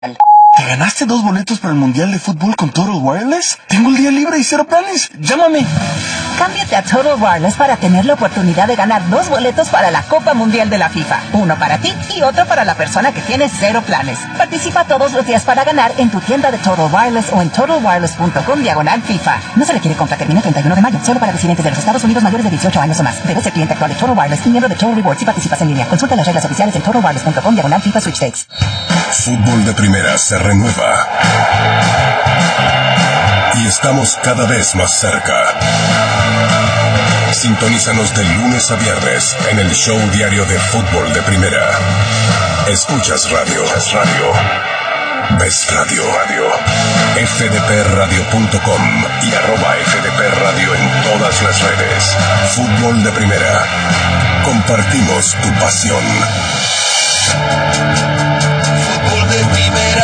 ¿Te ganaste 2 boletos para el Mundial de Fútbol con Total Wireless? Tengo el día libre y 0 planes. ¡Llámame! Cámbiate a Total Wireless para tener la oportunidad de ganar 2 boletos para la Copa Mundial de la FIFA. Uno para ti y otro para la persona que tiene 0 planes. Participa todos los días para ganar en tu tienda de Total Wireless o en totalwireless.com/FIFA. No se requiere compra, termina el 31 de mayo. Solo para residentes de los Estados Unidos mayores de 18 años o más. Debes ser cliente actual de Total Wireless y miembro de Total Rewards si participas en línea. Consulta las reglas oficiales en totalwireless.com/FIFA Sweepstakes. Fútbol de Primera se renueva. Y estamos cada vez más cerca. Sintonízanos de lunes a viernes en el show diario de Fútbol de Primera. Escuchas radio. Ves radio. fdpradio.com y @fdpradio en todas las redes. Fútbol de Primera. Compartimos tu pasión. Fútbol de Primera.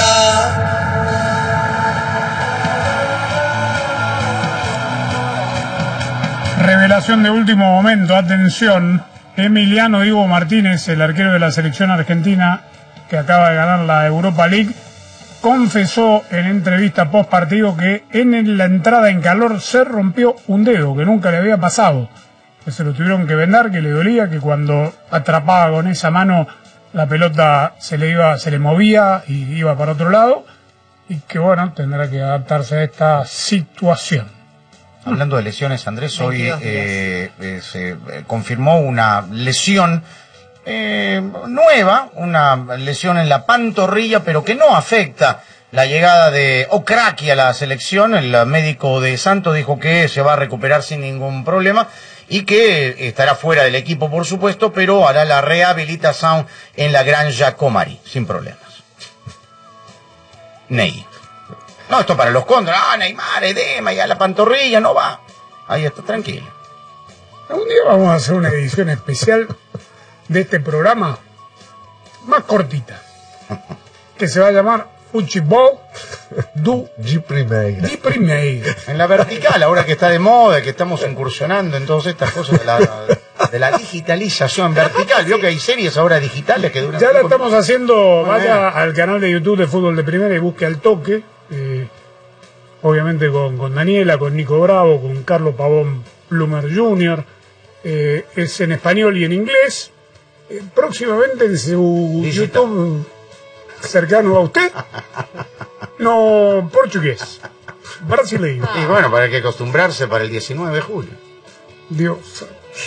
Revelación de último momento, atención. Emiliano Diego Martínez, el arquero de la selección argentina que acaba de ganar la Europa League, confesó en entrevista post partido que en la entrada en calor se rompió un dedo, que nunca le había pasado, que se lo tuvieron que vendar, que le dolía, que cuando atrapaba con esa mano la pelota se le movía y iba para otro lado, y que bueno, tendrá que adaptarse a esta situación. Hablando de lesiones, Andrés, hoy se confirmó una lesión nueva, una lesión en la pantorrilla, pero que no afecta la llegada de Okraki a la selección. El médico de Santos dijo que se va a recuperar sin ningún problema y que estará fuera del equipo, por supuesto, pero hará la rehabilitación en la Granja Comari, sin problemas. Ney. No, esto para los contras. Neymar, edema, ya la pantorrilla, no va. Ahí está, tranquilo. Un día vamos a hacer una edición especial de este programa, más cortita, que se va a llamar Futebol do Primeira. En la vertical, ahora que está de moda, que estamos incursionando en todas estas cosas de la digitalización vertical. Vio que hay series ahora digitales que duran... Ya la estamos haciendo. Vaya al canal de YouTube de Fútbol de Primera y busque Al Toque. Obviamente con Daniela, con Nico Bravo, con Carlos Pavón Plumer Jr. Es en español y en inglés. Próximamente en su YouTube cercano a usted, no portugués, brasileño. Y bueno, para que acostumbrarse para el 19 de julio. Dios.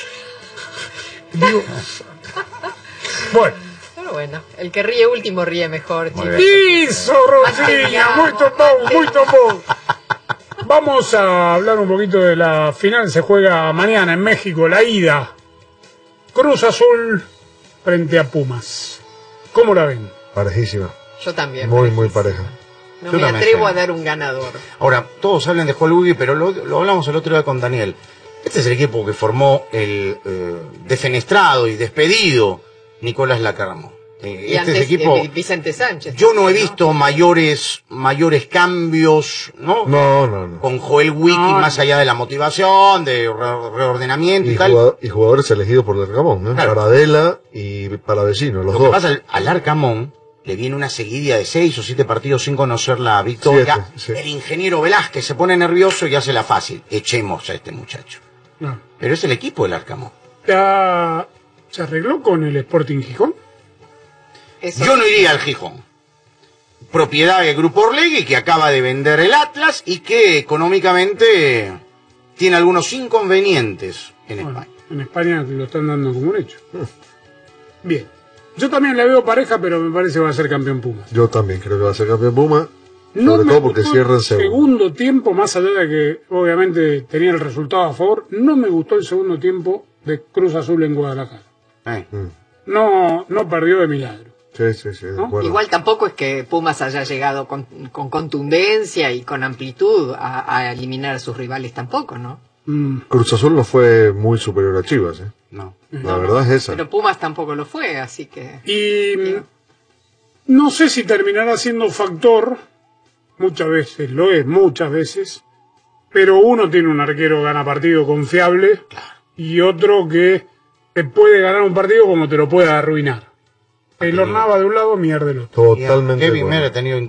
Bueno. Pero bueno, el que ríe último ríe mejor. Isso, Rosinha, muito bom. Vamos a hablar un poquito de la final. Se juega mañana en México, la ida. Cruz Azul frente a Pumas. ¿Cómo la ven? Parejísima. Yo también. Muy pareja. No me atrevo a dar un ganador. Ahora, todos hablan de Hollywood, pero lo hablamos el otro día con Daniel. Este es el equipo que formó el defenestrado y despedido Nicolás Larcamón. Y antes, es equipo, Vicente Sánchez. Yo no he visto mayores cambios, ¿no? No. Con Joel Wiki, más allá de la motivación, de reordenamiento y tal. Y jugadores elegidos por Larcamón, ¿no? Claro. Paradela y Palavecino, los dos. Lo que pasa, a Larcamón le viene una seguidilla de 6 o 7 partidos sin conocer la victoria. Sí. El ingeniero Velázquez se pone nervioso y hace la fácil. Echemos a este muchacho. No. Pero es el equipo del Larcamón. ¿Se arregló con el Sporting Gijón? Yo no iría al Gijón. Propiedad del Grupo Orlegui, que acaba de vender el Atlas y que económicamente tiene algunos inconvenientes en España. En España lo están dando como un hecho. Bien. Yo también le veo pareja, pero me parece que va a ser campeón Pumas. Yo también creo que va a ser campeón Pumas. Sobre todo porque cierra el segundo tiempo, más allá de que obviamente tenía el resultado a favor, no me gustó el segundo tiempo de Cruz Azul en Guadalajara. No perdió de milagro. Sí, de acuerdo. Igual tampoco es que Pumas haya llegado con contundencia y con amplitud a eliminar a sus rivales tampoco, ¿no? Cruz Azul no fue muy superior a Chivas, ¿eh? No. La verdad es esa. Pero Pumas tampoco lo fue, así que... Y no sé si terminará siendo factor, muchas veces, pero uno tiene un arquero gana partido confiable y otro que te puede ganar un partido como te lo puede arruinar. Keylor Navas de un lado, Mier del otro. Totalmente. Kevin de Mier acuerdo. ha tenido